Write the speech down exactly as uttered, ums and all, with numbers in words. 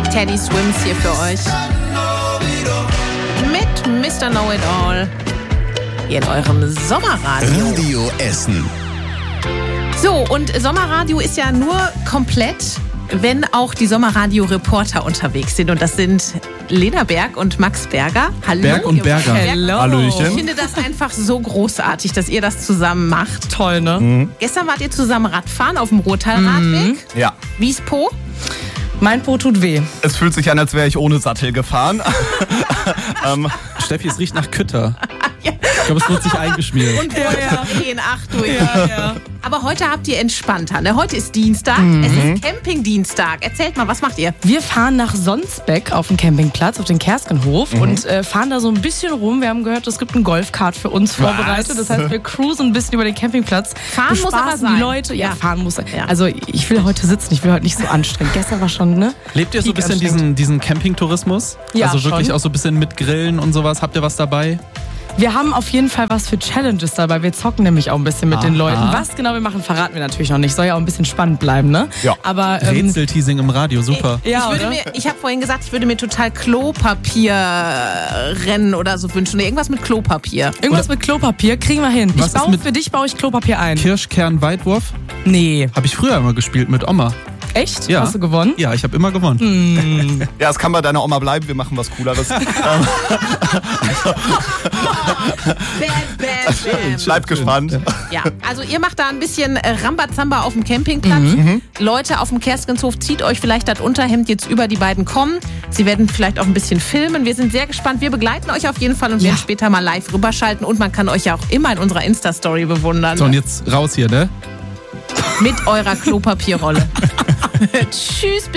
Teddy Swims hier für euch. Mit Mister Know-It-All. Hier in eurem Sommerradio. Radio Essen. So, und Sommerradio ist ja nur komplett, wenn auch die Sommerradio-Reporter unterwegs sind. Und das sind Lena Berg und Max Berger. Hallo. Berg und Berger. Hallo. Hallöchen. Ich finde das einfach so großartig, dass ihr das zusammen macht. Toll, ne? Mhm. Gestern wart ihr zusammen Radfahren auf dem Ruhrtalradweg. Ja. Wie ist Po? Mein Po tut weh. Es fühlt sich an, als wäre ich ohne Sattel gefahren. ähm, Steffi, es riecht nach Kütter. Ich glaube, es wird sich eingeschmiert. Und vorher gehen, ach du. Ja, ja. Aber heute habt ihr entspannter, ne? Heute ist Dienstag, mhm. es ist Campingdienstag. Erzählt mal, was macht ihr? Wir fahren nach Sonsbeck auf den Campingplatz, auf den Kerskenhof mhm. und äh, fahren da so ein bisschen rum. Wir haben gehört, es gibt einen Golfkart für uns vorbereitet. Das heißt, wir cruisen ein bisschen über den Campingplatz. Fahren muss aber sein. Die Leute. Ja, ja. fahren muss. Ja. Also ich will heute sitzen, ich will heute nicht so anstrengend. Gestern war schon, ne? Lebt ihr so ein bisschen diesen, diesen Campingtourismus? Ja, also wirklich schon. auch so ein bisschen mit Grillen und sowas. Habt ihr was dabei? Wir haben auf jeden Fall was für Challenges dabei. Wir zocken nämlich auch ein bisschen mit Aha. den Leuten. Was genau wir machen, verraten wir natürlich noch nicht. Soll ja auch ein bisschen spannend bleiben, ne? Ja. Aber ähm, Rätselteasing im Radio, super. ja, ich würde oder? mir, ich habe vorhin gesagt, ich würde mir total Klopapierrennen oder so wünschen. Oder irgendwas mit Klopapier. Irgendwas mit Klopapier kriegen wir hin. Was Ich ist baue mit- für dich baue ich Klopapier ein. Kirschkern-Weitwurf? Nee. Habe ich früher immer gespielt mit Oma. Echt? Ja. Hast du gewonnen? Ja, ich habe immer gewonnen. ja, es kann bei deiner Oma bleiben, wir machen was Cooleres. ähm, Bam, bam, bam. Bleibt gespannt. Ja, also ihr macht da ein bisschen äh, Rambazamba auf dem Campingplatz. Mhm. Leute auf dem Kerskenshof, zieht euch vielleicht das Unterhemd jetzt über, die beiden kommen. Sie werden vielleicht auch ein bisschen filmen. Wir sind sehr gespannt. Wir begleiten euch auf jeden Fall und Ja. werden später mal live rüberschalten. Und man kann euch ja auch immer in unserer Insta-Story bewundern. So, und jetzt raus hier, ne? Mit eurer Klopapierrolle. Tschüss, bis